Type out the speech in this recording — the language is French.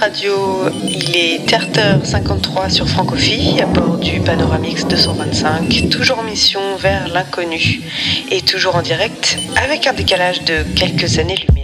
Radio. Il est 20h53 sur Francophi, à bord du Panoramix 225, toujours en mission vers l'inconnu et toujours en direct avec un décalage de quelques années-lumière.